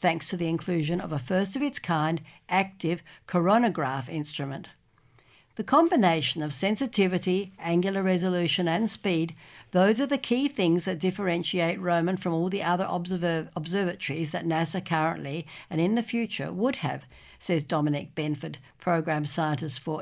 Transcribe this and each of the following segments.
thanks to the inclusion of a first-of-its-kind active coronagraph instrument. The combination of sensitivity, angular resolution and speed, those are the key things that differentiate Roman from all the other observatories that NASA currently and in the future would have, says Dominic Benford, Program Scientist for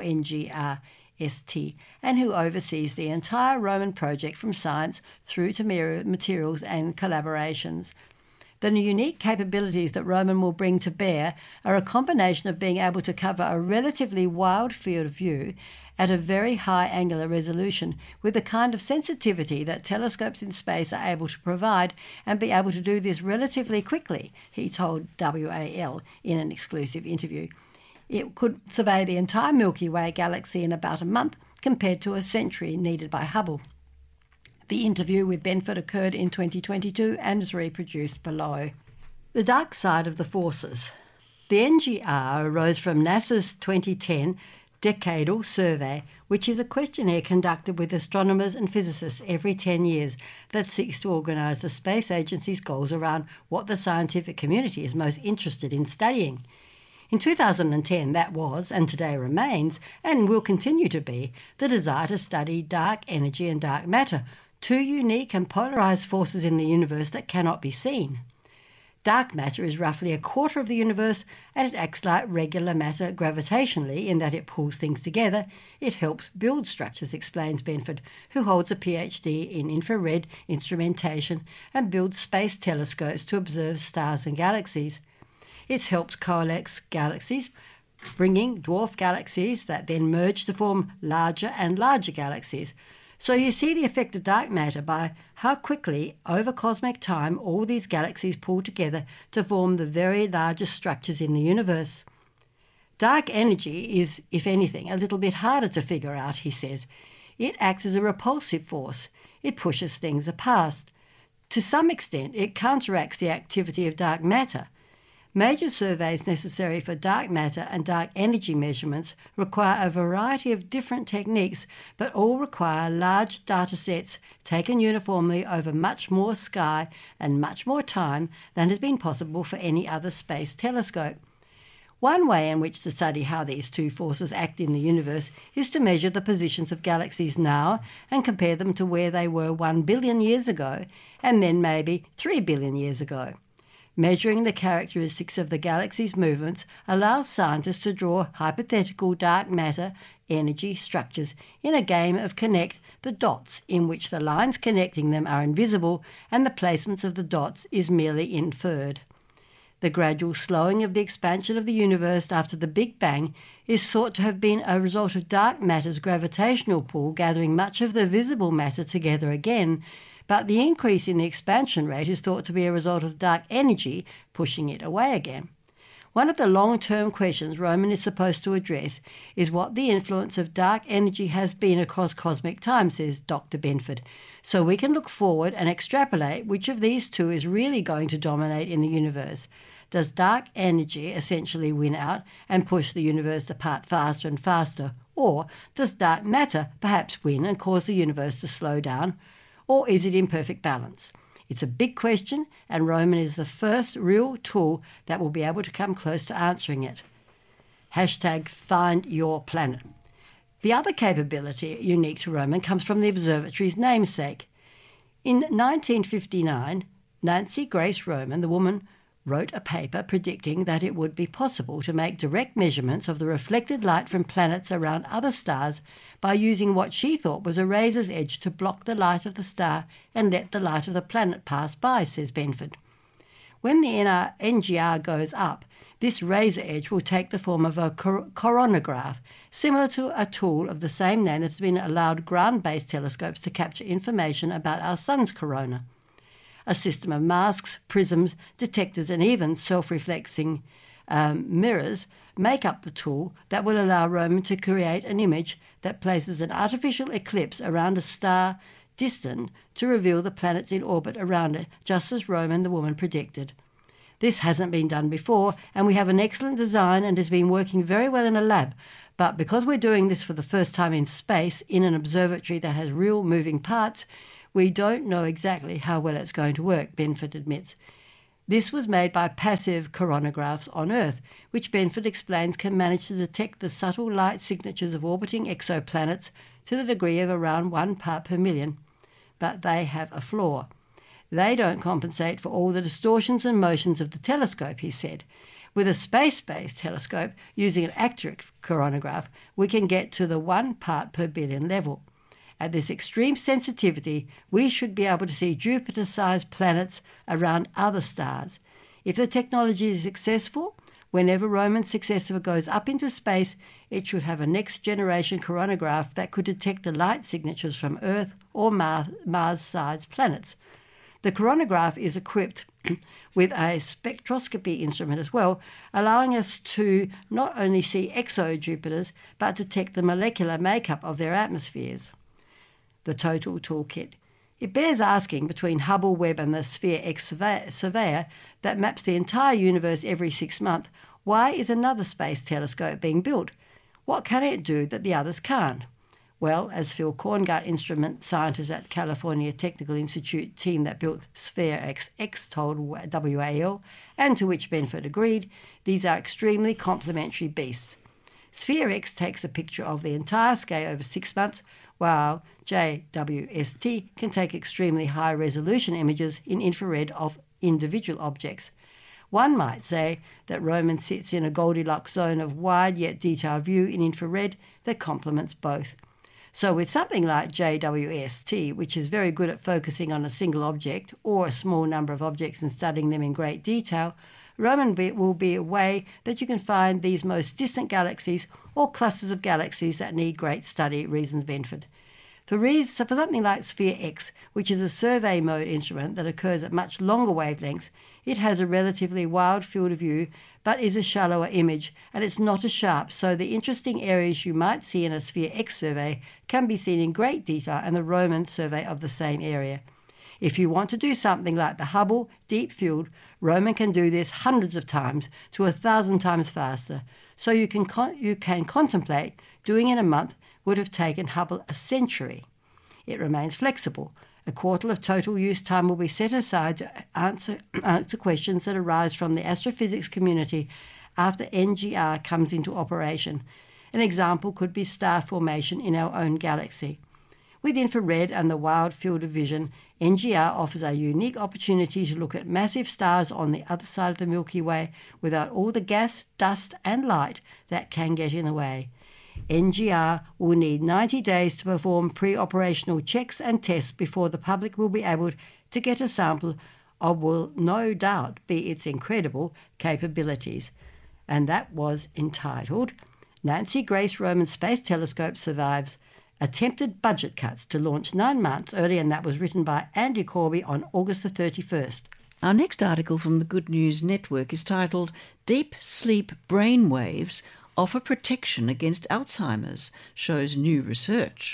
NGRST, and who oversees the entire Roman project from science through to materials and collaborations. The unique capabilities that Roman will bring to bear are a combination of being able to cover a relatively wide field of view at a very high angular resolution with the kind of sensitivity that telescopes in space are able to provide, and be able to do this relatively quickly, he told WAL in an exclusive interview. It could survey the entire Milky Way galaxy in about a month compared to a century needed by Hubble. The interview with Benford occurred in 2022 and is reproduced below. The dark side of the forces. The NGR arose from NASA's 2010 Decadal Survey, which is a questionnaire conducted with astronomers and physicists every 10 years that seeks to organise the space agency's goals around what the scientific community is most interested in studying. In 2010, that was, and today remains, and will continue to be, the desire to study dark energy and dark matter, two unique and polarised forces in the universe that cannot be seen. Dark matter is roughly a quarter of the universe, and it acts like regular matter gravitationally in that it pulls things together. It helps build structures, explains Benford, who holds a PhD in infrared instrumentation and builds space telescopes to observe stars and galaxies. It helps coalesce galaxies, bringing dwarf galaxies that then merge to form larger and larger galaxies. So you see the effect of dark matter by how quickly, over cosmic time, all these galaxies pull together to form the very largest structures in the universe. Dark energy is, if anything, a little bit harder to figure out, he says. It acts as a repulsive force. It pushes things apart. To some extent, it counteracts the activity of dark matter. Major surveys necessary for dark matter and dark energy measurements require a variety of different techniques, but all require large data sets taken uniformly over much more sky and much more time than has been possible for any other space telescope. One way in which to study how these two forces act in the universe is to measure the positions of galaxies now and compare them to where they were 1 billion years ago and then maybe 3 billion years ago. Measuring the characteristics of the galaxy's movements allows scientists to draw hypothetical dark matter energy structures in a game of connect the dots in which the lines connecting them are invisible and the placements of the dots is merely inferred. The gradual slowing of the expansion of the universe after the Big Bang is thought to have been a result of dark matter's gravitational pull gathering much of the visible matter together again, but the increase in the expansion rate is thought to be a result of dark energy pushing it away again. One of the long-term questions Roman is supposed to address is what the influence of dark energy has been across cosmic time, says Dr. Benford, so we can look forward and extrapolate which of these two is really going to dominate in the universe. Does dark energy essentially win out and push the universe apart faster and faster, or does dark matter perhaps win and cause the universe to slow down? Or is it in perfect balance? It's a big question, and Roman is the first real tool that will be able to come close to answering it. #FindYourPlanet. The other capability unique to Roman comes from the observatory's namesake. In 1959, Nancy Grace Roman, the woman, wrote a paper predicting that it would be possible to make direct measurements of the reflected light from planets around other stars by using what she thought was a razor's edge to block the light of the star and let the light of the planet pass by, says Benford. When the NGR goes up, this razor edge will take the form of a coronagraph, similar to a tool of the same name that has been allowed ground-based telescopes to capture information about our sun's corona. A system of masks, prisms, detectors and even self-reflecting mirrors make up the tool that will allow Roman to create an image that places an artificial eclipse around a star distant to reveal the planets in orbit around it, just as Roman the woman predicted. This hasn't been done before, and we have an excellent design and has been working very well in a lab, but because we're doing this for the first time in space, in an observatory that has real moving parts, we don't know exactly how well it's going to work, Benford admits. This was made by passive coronagraphs on Earth, which Benford explains can manage to detect the subtle light signatures of orbiting exoplanets to the degree of around 1 part per million. But they have a flaw. They don't compensate for all the distortions and motions of the telescope, he said. With a space-based telescope, using an accurate coronagraph, we can get to the 1 part per billion level. At this extreme sensitivity, we should be able to see Jupiter-sized planets around other stars. If the technology is successful, whenever Roman's successor goes up into space, it should have a next-generation coronagraph that could detect the light signatures from Earth or Mars-sized planets. The coronagraph is equipped with a spectroscopy instrument as well, allowing us to not only see exo-Jupiters, but detect the molecular makeup of their atmospheres. The total toolkit. It bears asking, between Hubble Webb and the Sphere-X surveyor that maps the entire universe every 6 months, why is another space telescope being built? What can it do that the others can't? Well, as Phil Korngut, instrument scientist at California Technical Institute team that built Sphere-X told WAL, and to which Benford agreed, these are extremely complementary beasts. Sphere-X takes a picture of the entire scale over 6 months, while JWST can take extremely high-resolution images in infrared of individual objects. One might say that Roman sits in a Goldilocks zone of wide yet detailed view in infrared that complements both. So with something like JWST, which is very good at focusing on a single object or a small number of objects and studying them in great detail, Roman will be a way that you can find these most distant galaxies or clusters of galaxies that need great study, reasons Benford. For something like Sphere-X, which is a survey mode instrument that occurs at much longer wavelengths, it has a relatively wide field of view, but is a shallower image, and it's not as sharp, so the interesting areas you might see in a Sphere-X survey can be seen in great detail in the Roman survey of the same area. If you want to do something like the Hubble Deep Field, Roman can do this hundreds of times to 1,000 times faster, so you can contemplate doing it in a month would have taken Hubble a century. It remains flexible. A quarter of total use time will be set aside to answer questions that arise from the astrophysics community after NGR comes into operation. An example could be star formation in our own galaxy. With infrared and the wide field of vision, NGR offers a unique opportunity to look at massive stars on the other side of the Milky Way without all the gas, dust and light that can get in the way. NGR will need 90 days to perform pre-operational checks and tests before the public will be able to get a sample of what will no doubt be its incredible capabilities. And that was entitled Nancy Grace Roman Space Telescope Survives Attempted Budget Cuts to Launch 9 months early, and that was written by Andy Corby on August the 31st. Our next article from the Good News Network is titled Deep Sleep Brainwaves Offer Protection Against Alzheimer's, shows new research.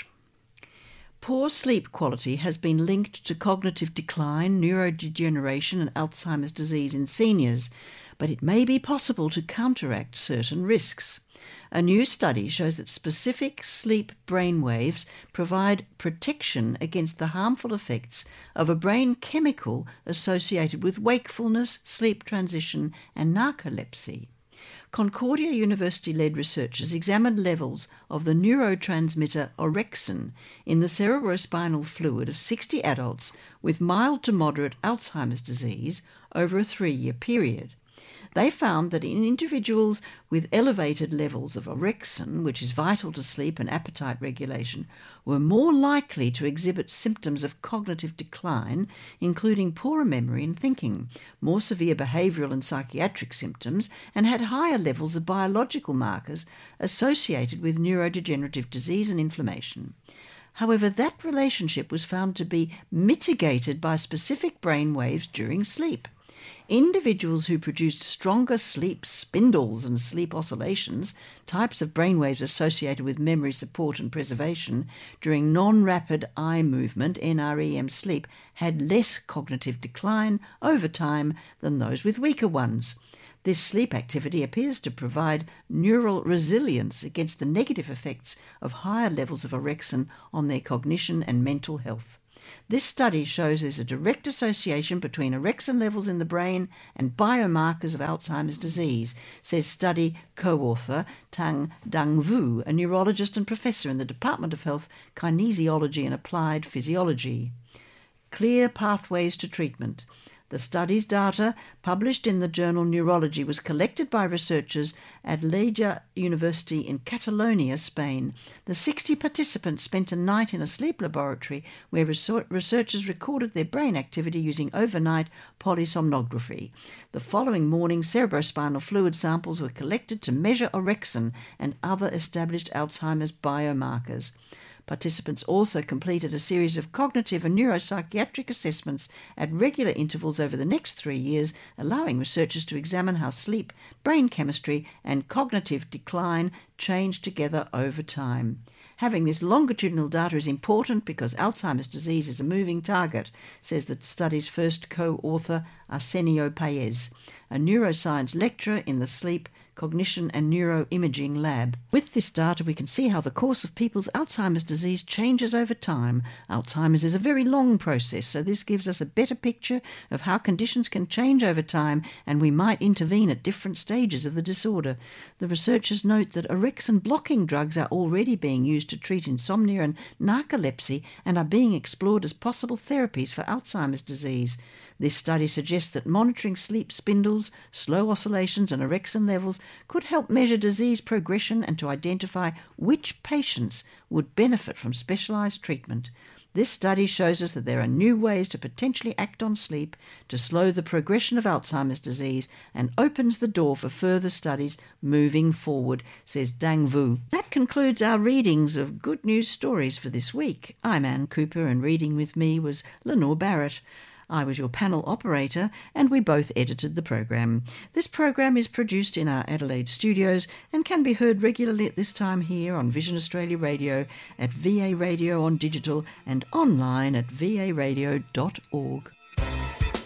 Poor sleep quality has been linked to cognitive decline, neurodegeneration and Alzheimer's disease in seniors, but it may be possible to counteract certain risks. A new study shows that specific sleep brainwaves provide protection against the harmful effects of a brain chemical associated with wakefulness, sleep transition and narcolepsy. Concordia University-led researchers examined levels of the neurotransmitter orexin in the cerebrospinal fluid of 60 adults with mild to moderate Alzheimer's disease over a 3-year period. They found that in individuals with elevated levels of orexin, which is vital to sleep and appetite regulation, were more likely to exhibit symptoms of cognitive decline, including poorer memory and thinking, more severe behavioural and psychiatric symptoms, and had higher levels of biological markers associated with neurodegenerative disease and inflammation. However, that relationship was found to be mitigated by specific brain waves during sleep. Individuals who produced stronger sleep spindles and sleep oscillations, types of brainwaves associated with memory support and preservation, during non-rapid eye movement, NREM sleep, had less cognitive decline over time than those with weaker ones. This sleep activity appears to provide neural resilience against the negative effects of higher levels of orexin on their cognition and mental health. This study shows there's a direct association between orexin levels in the brain and biomarkers of Alzheimer's disease, says study co-author Tang Dang Vu, a neurologist and professor in the Department of Health, Kinesiology and Applied Physiology. Clear pathways to treatment. The study's data, published in the journal Neurology, was collected by researchers at Lleida University in Catalonia, Spain. The 60 participants spent a night in a sleep laboratory where researchers recorded their brain activity using overnight polysomnography. The following morning, cerebrospinal fluid samples were collected to measure orexin and other established Alzheimer's biomarkers. Participants also completed a series of cognitive and neuropsychiatric assessments at regular intervals over the next 3 years, allowing researchers to examine how sleep, brain chemistry, and cognitive decline change together over time. Having this longitudinal data is important because Alzheimer's disease is a moving target, says the study's first co-author Arsenio Paez, a neuroscience lecturer in the Sleep, Cognition and Neuroimaging Lab. With this data, we can see how the course of people's Alzheimer's disease changes over time. Alzheimer's is a very long process, so this gives us a better picture of how conditions can change over time, and we might intervene at different stages of the disorder. The researchers note that orexin-blocking drugs are already being used to treat insomnia and narcolepsy and are being explored as possible therapies for Alzheimer's disease. This study suggests that monitoring sleep spindles, slow oscillations and orexin levels could help measure disease progression and to identify which patients would benefit from specialised treatment. This study shows us that there are new ways to potentially act on sleep to slow the progression of Alzheimer's disease and opens the door for further studies moving forward, says Dang Vu. That concludes our readings of Good News Stories for this week. I'm Anne Cooper, and reading with me was Lenore Barrett. I was your panel operator, and we both edited the program. This program is produced in our Adelaide studios and can be heard regularly at this time here on Vision Australia Radio, at VA Radio on digital, and online at varadio.org.